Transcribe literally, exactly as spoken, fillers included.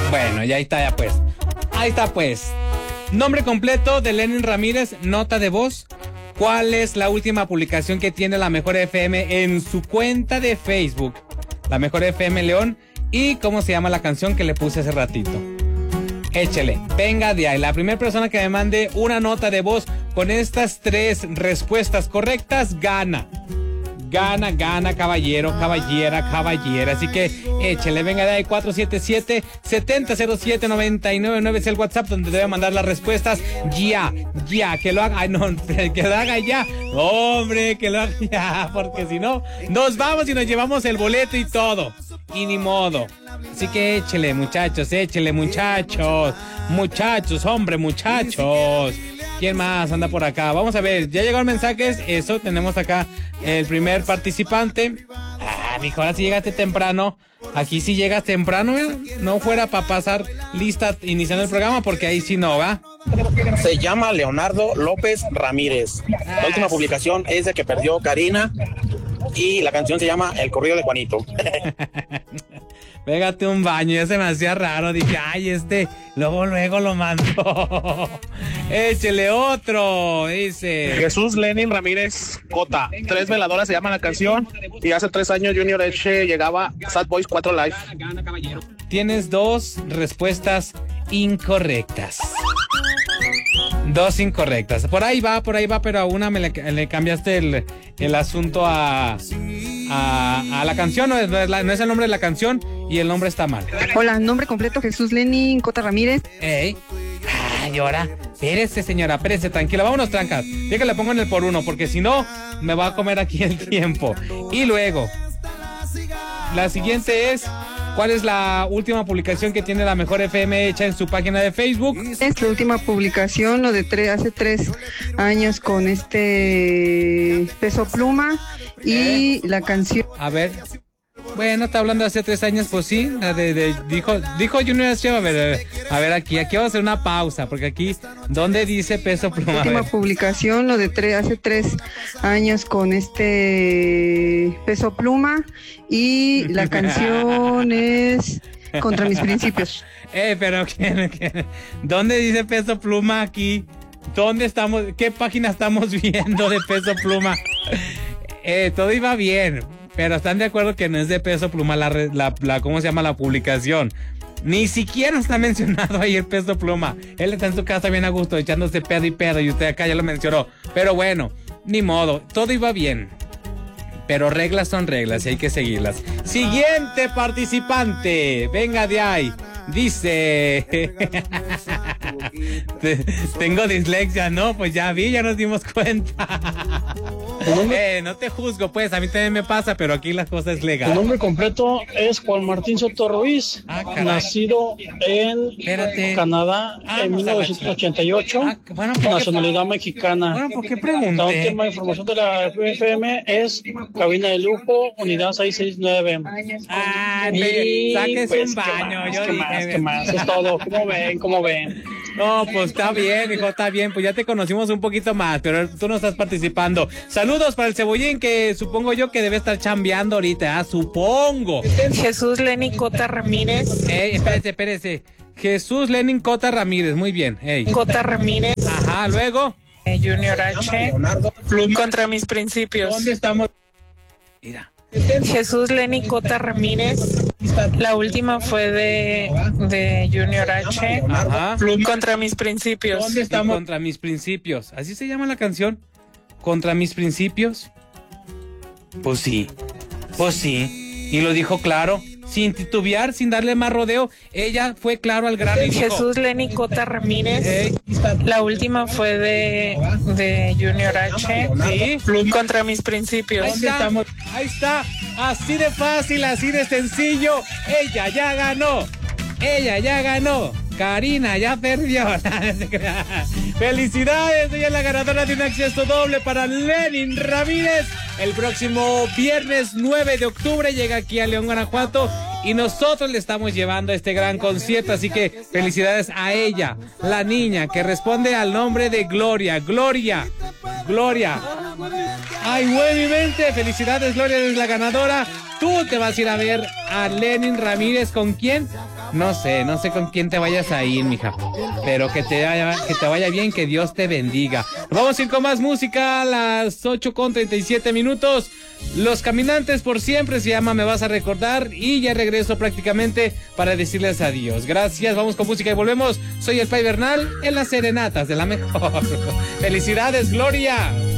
Bueno, ya está, ya pues. Ahí está pues. Nombre completo de Lenin Ramírez, nota de voz. ¿Cuál es la última publicación que tiene la Mejor F M en su cuenta de Facebook? La Mejor F M León. ¿Y cómo se llama la canción que le puse hace ratito? Échele, venga de ahí. La primera persona que me mande una nota de voz con estas tres respuestas correctas, gana. Gana, gana, caballero, caballera, caballera. Así que échele, venga de ahí. Cuatro siete siete, siete cero cero siete, nueve nueve nueve es el WhatsApp donde debe mandar las respuestas. Ya, ya, que lo haga. Ay, no, que lo haga ya. Hombre, que lo haga ya. Porque si no, nos vamos y nos llevamos el boleto y todo. Y ni modo. Así que échele, muchachos, échele, muchachos. Muchachos, hombre, muchachos. ¿Quién más anda por acá? Vamos a ver, ya llegaron mensajes. Eso, tenemos acá el primer participante. Ah, mijo, ahora sí llegaste temprano. Aquí sí llegas temprano, ¿eh? No fuera para pasar lista iniciando el programa, porque ahí sí no, ¿va? Se llama Leonardo López Ramírez. La última publicación es de que perdió Karina y la canción se llama El corrido de Juanito. Pégate un baño, ya se me hacía raro. Dije, ay, este, luego, luego lo mandó. Échele otro, dice. Jesús Lenin Ramírez Cota. Tres veladoras se llama la canción. Y hace tres años Junior H llegaba a Sad Boys cuatro Live. Tienes dos respuestas incorrectas. Dos incorrectas. Por ahí va, por ahí va, pero a una me le, le cambiaste el, el asunto a, a, a la canción. No es, no, es la, no es el nombre de la canción y el nombre está mal. Hola, nombre completo Jesús Lenin Cota Ramírez. Ey. Ay, ahora. Espérese, señora, espérese, tranquila. Vámonos, trancas. Ya que le pongo en el por uno, porque si no, me va a comer aquí el tiempo. Y luego, la siguiente es... ¿Cuál es la última publicación que tiene la Mejor F M hecha en su página de Facebook? Es la última publicación, lo de tres, hace tres años con este Peso Pluma y ¿Eh? La canción. A ver. Bueno, está hablando de hace tres años, pues sí, la de, de, dijo, dijo Junior H. A ver, a ver, aquí, aquí vamos a hacer una pausa, porque aquí, ¿dónde dice Peso Pluma? La última publicación, lo de tres, hace tres años con este Peso Pluma y la canción es Contra mis principios. Eh, pero, ¿qué, qué? ¿Dónde dice Peso Pluma aquí? ¿Dónde estamos? ¿Qué página estamos viendo de Peso Pluma? Eh, todo iba bien. Pero están de acuerdo que no es de Peso Pluma la, la, la, ¿cómo se llama? La publicación. Ni siquiera está mencionado ahí el Peso Pluma. Él está en su casa bien a gusto, echándose pedo y pedo, y usted acá ya lo mencionó. Pero bueno, ni modo, todo iba bien. Pero reglas son reglas y hay que seguirlas. Siguiente participante, venga de ahí. Dice... Tengo dislexia, ¿no? Pues ya vi, ya nos dimos cuenta. Eh, no te juzgo, pues, a mí también me pasa, pero aquí las cosas es legal. El nombre completo es Juan Martín Soto Ruiz, ah, nacido en Espérate. Canadá ah, en mil novecientos ochenta y ocho, ah, bueno, nacionalidad qué, mexicana. Bueno, ¿por qué pregunté? La última información de la F M es cabina de lujo, unidad seiscientos sesenta y nueve. Ah, y, sáquese pues, un baño, más, yo ¿qué dije. Más, ¿qué más? Es todo, ¿cómo ven? ¿Cómo ven? No, pues está bien, hijo, está bien, pues ya te conocimos un poquito más, pero tú no estás participando. Saludos para el Cebollín, que supongo yo que debe estar chambeando ahorita, ¿ah? Supongo. Jesús Lenin Cota Ramírez. Ey, espérese, espérese. Jesús Lenin Cota Ramírez, muy bien. Ey. Cota Ramírez. Ajá, luego. Eh, Junior H. Contra mis principios. ¿Dónde estamos? Mira. Jesús Lenin Cota Ramírez. La última fue de, de Junior H. Ajá. Contra mis principios. ¿Dónde estamos? Contra mis principios. ¿Así se llama la canción? ¿Contra mis principios? Pues sí. Pues sí. Y lo dijo claro. Sin titubear, sin darle más rodeo. Ella fue claro al grano y dijo, Jesús Lenin Cota Ramírez. Hey. La última fue de, de Junior H. ¿Sí? Contra mis principios. Ahí está, ahí está. Así de fácil, así de sencillo. Ella ya ganó. Ella ya ganó. Karina ya perdió. Felicidades, ella es la ganadora de un acceso doble para Lenin Ramírez. El próximo viernes nueve de octubre llega aquí a León, Guanajuato, y nosotros le estamos llevando este gran concierto, así que felicidades a ella, la niña que responde al nombre de Gloria. Gloria, Gloria. Ay, güey, mi mente. Felicidades, Gloria, eres la ganadora. Tú te vas a ir a ver a Lenin Ramírez. ¿Con quién? No sé, no sé con quién te vayas a ir, mija. Pero que te vaya, que te vaya bien, que Dios te bendiga. Vamos a ir con más música a las ocho con treinta y siete minutos. Los Caminantes por Siempre se llama Me Vas a Recordar. Y ya regreso prácticamente para decirles adiós. Gracias, vamos con música y volvemos. Soy el Pai Bernal en las serenatas de la mejor. ¡Felicidades, Gloria!